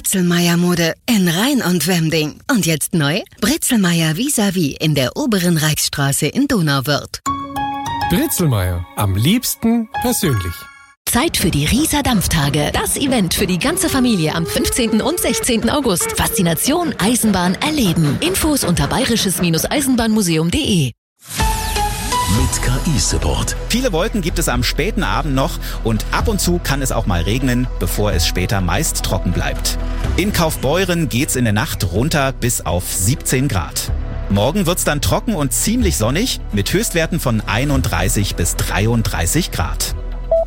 Bretzelmeier-Mode in Rhein und Wemding. Und jetzt neu? Bretzelmeier vis-à-vis in der Oberen Reichsstraße in Donauwörth. Bretzelmeier. Am liebsten persönlich. Zeit für die Rieser Dampftage. Das Event für die ganze Familie am 15. und 16. August. Faszination Eisenbahn erleben. Infos unter bayerisches-eisenbahnmuseum.de. Mit KI-Support. Viele Wolken gibt es am späten Abend noch und ab und zu kann es auch mal regnen, bevor es später meist trocken bleibt. In Kaufbeuren geht's in der Nacht runter bis auf 17 Grad. Morgen wird's dann trocken und ziemlich sonnig mit Höchstwerten von 31 bis 33 Grad.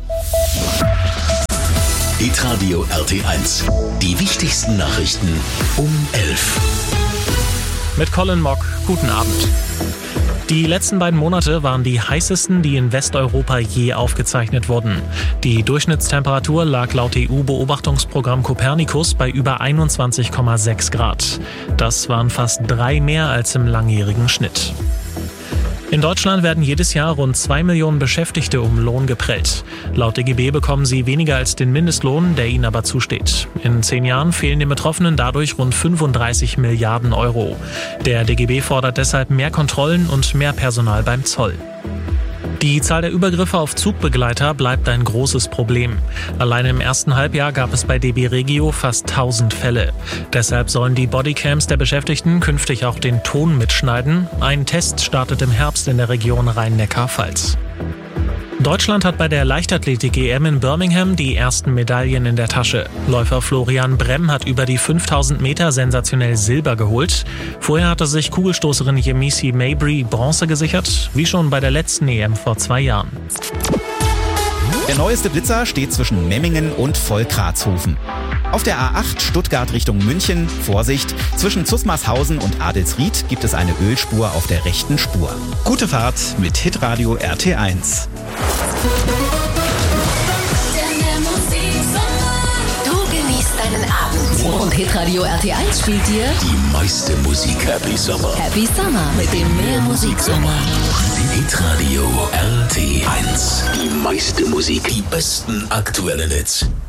Hitradio RT1. Die wichtigsten Nachrichten um 11. Mit Colin Mock. Guten Abend. Die letzten beiden Monate waren die heißesten, die in Westeuropa je aufgezeichnet wurden. Die Durchschnittstemperatur lag laut EU-Beobachtungsprogramm Copernicus bei über 21,6 Grad. Das waren fast 3 mehr als im langjährigen Schnitt. In Deutschland werden jedes Jahr rund 2 Millionen Beschäftigte um Lohn geprellt. Laut DGB bekommen sie weniger als den Mindestlohn, der ihnen aber zusteht. In 10 Jahren fehlen den Betroffenen dadurch rund 35 Milliarden Euro. Der DGB fordert deshalb mehr Kontrollen und mehr Personal beim Zoll. Die Zahl der Übergriffe auf Zugbegleiter bleibt ein großes Problem. Allein im ersten Halbjahr gab es bei DB Regio fast 1000 Fälle. Deshalb sollen die Bodycams der Beschäftigten künftig auch den Ton mitschneiden. Ein Test startet im Herbst in der Region Rhein-Neckar-Pfalz. Deutschland hat bei der Leichtathletik-EM in Birmingham die ersten Medaillen in der Tasche. Läufer Florian Bremm hat über die 5000 Meter sensationell Silber geholt. Vorher hatte sich Kugelstoßerin Yemisi Mabry Bronze gesichert, wie schon bei der letzten EM vor 2 Jahren. Der neueste Blitzer steht zwischen Memmingen und Vollkratzhofen. Auf der A8 Stuttgart Richtung München, Vorsicht, zwischen Zusmarshausen und Adelsried gibt es eine Ölspur auf der rechten Spur. Gute Fahrt mit Hitradio RT1. Du genießt deinen Abend. Und Hitradio RT1 spielt dir Die meiste Musik Happy Summer. Happy Summer mit dem Mehrmusiksommer. Hitradio RT1. Die meiste Musik. Die besten aktuellen Hits.